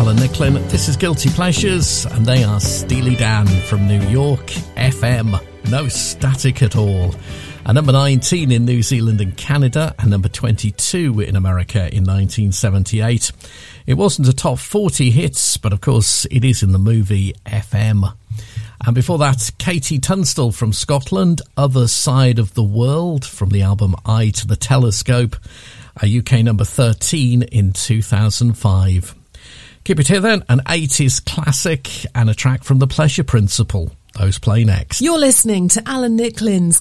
Alan Nicklin. This is Guilty Pleasures, and they are Steely Dan from New York, FM. No static at all. And number 19 in New Zealand and Canada, and number 22 in America in 1978. It wasn't a top 40 hits, but of course it is in the movie FM. And before that, Katie Tunstall from Scotland, Other Side of the World, from the album Eye to the Telescope, a UK number 13 in 2005. Keep it here then, an 80s classic and a track from The Pleasure Principle. Those play next. You're listening to Alan Nicklin's